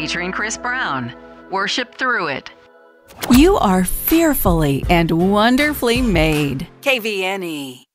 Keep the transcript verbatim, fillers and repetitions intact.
featuring Chris Brown. Worship through it. You are fearfully and wonderfully made. K V N E.